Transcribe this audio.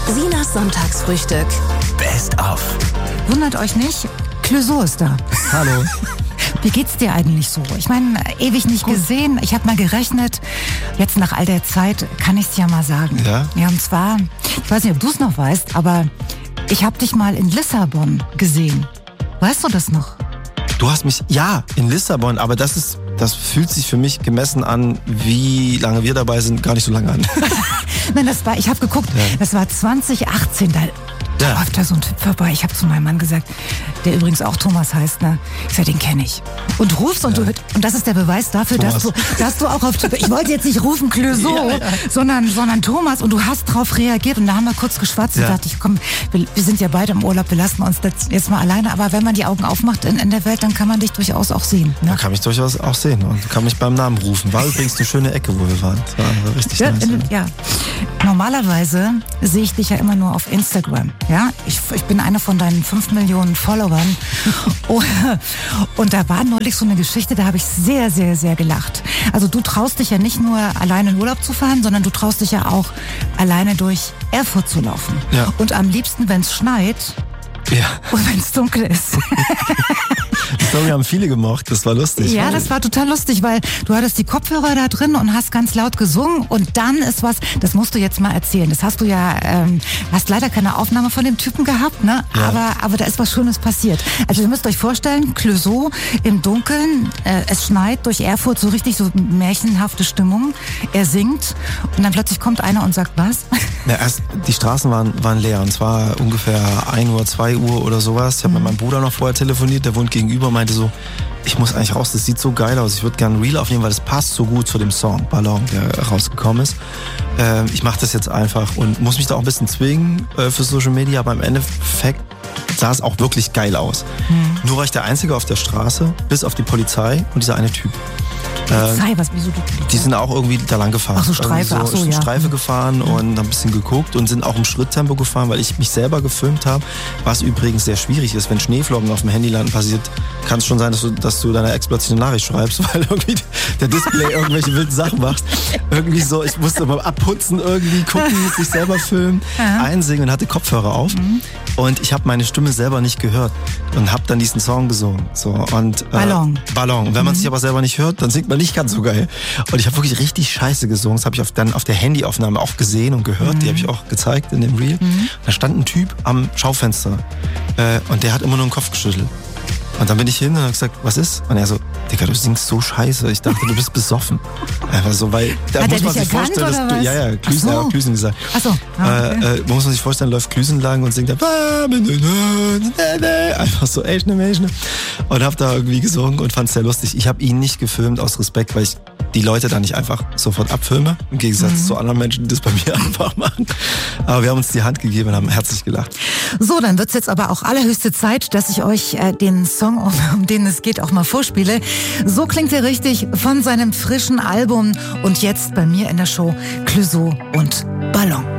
Sinas Sonntagsfrühstück. Best of. Wundert euch nicht, Clouseau ist da. Hallo. Wie geht's dir eigentlich so? Ich meine, ewig nicht gesehen. Ich habe mal gerechnet. Jetzt nach all der Zeit kann ich's ja mal sagen. Ja? Ja, und zwar, ich weiß nicht, ob du es noch weißt, aber ich habe dich mal in Lissabon gesehen. Weißt du das noch? Du hast mich, ja, in Lissabon, aber das fühlt sich für mich gemessen an, wie lange wir dabei sind, gar nicht so lange an. Nein, ich habe geguckt, das war 2018, da läuft da so ein Typ vorbei. Ich habe zu meinem Mann gesagt, der übrigens auch Thomas heißt, ne? Ich sag, den kenne ich. Und rufst und das ist der Beweis dafür, dass du auch auf, ich wollte jetzt nicht rufen Clouseau, sondern Thomas, und du hast drauf reagiert, und da haben wir kurz geschwatzt und dachte ich, komm, wir sind ja beide im Urlaub, wir lassen uns jetzt mal alleine, aber wenn man die Augen aufmacht in der Welt, dann kann man dich durchaus auch sehen. Ne? Man kann mich durchaus auch sehen und kann mich beim Namen rufen. War übrigens eine schöne Ecke, wo wir waren. Das war richtig nice. Ja. Normalerweise sehe ich dich ja immer nur auf Instagram. Ja, ich bin einer von deinen 5 Millionen Followern. Und da war neulich so eine Geschichte, da habe ich sehr, sehr, sehr gelacht. Also du traust dich ja nicht nur alleine in Urlaub zu fahren, sondern du traust dich ja auch alleine durch Erfurt zu laufen. Ja. Und am liebsten, wenn es schneit und wenn es dunkel ist. Die Story haben viele gemocht, das war lustig. Ja, das war total lustig, weil du hattest die Kopfhörer da drin und hast ganz laut gesungen, und dann ist was, das musst du jetzt mal erzählen. Das hast du ja, hast leider keine Aufnahme von dem Typen gehabt, ne? Ja. Aber da ist was Schönes passiert. Also ihr müsst euch vorstellen, Clouseau im Dunkeln, es schneit durch Erfurt, so richtig so märchenhafte Stimmung. Er singt und dann plötzlich kommt einer und sagt, was? Ja, die Straßen waren leer, und zwar ungefähr 1 Uhr, 2 Uhr oder sowas. Ich habe mit meinem Bruder noch vorher telefoniert, der wohnt gegenüber, meinte so, ich muss eigentlich raus, das sieht so geil aus, ich würde gerne ein Reel aufnehmen, weil das passt so gut zu dem Song Ballon, der rausgekommen ist. Ich mache das jetzt einfach und muss mich da auch ein bisschen zwingen für Social Media, aber im Endeffekt sah es auch wirklich geil aus. Nur war ich der Einzige auf der Straße, bis auf die Polizei und dieser eine Typ. Wieso du? Die sind auch irgendwie da lang gefahren. Ach so, Streife, Streife gefahren und ein bisschen geguckt und sind auch im Schritttempo gefahren, weil ich mich selber gefilmt habe. Was übrigens sehr schwierig ist, wenn Schneeflocken auf dem Handy landen passiert, kann es schon sein, dass du deiner Ex plötzlich eine Nachricht schreibst, weil irgendwie der Display irgendwelche wilden Sachen macht. Irgendwie so, ich musste mal abputzen, irgendwie gucken, sich selber filmen, einsingen und hatte Kopfhörer auf. Und ich habe meine Stimme selber nicht gehört und habe dann diesen Song gesungen. So, und, Ballon. Und wenn man sich aber selber nicht hört, dann singt man nicht ganz so geil. Und ich habe wirklich richtig scheiße gesungen. Das habe ich dann auf der Handyaufnahme auch gesehen und gehört. Die habe ich auch gezeigt in dem Reel. Da stand ein Typ am Schaufenster und der hat immer nur den Kopf geschüttelt. Und dann bin ich hin und habe gesagt, was ist? Und er so, Digga, du singst so scheiße. Ich dachte, du bist besoffen. Einfach so, weil da hat muss man sich erkannt, vorstellen, dass du, ja, Klüsen, er hat Klüsen gesagt. Ach so. Muss man sich vorstellen, läuft Klüsen lang und singt da einfach so, und hab da irgendwie gesungen und fand's sehr lustig. Ich habe ihn nicht gefilmt aus Respekt, weil ich die Leute da nicht einfach sofort abfilme, im Gegensatz zu anderen Menschen, die das bei mir einfach machen. Aber wir haben uns die Hand gegeben und haben herzlich gelacht. So, dann wird's jetzt aber auch allerhöchste Zeit, dass ich euch den Song, um den es geht, auch mal vorspiele. So klingt er richtig von seinem frischen Album und jetzt bei mir in der Show Clouseau und Ballon.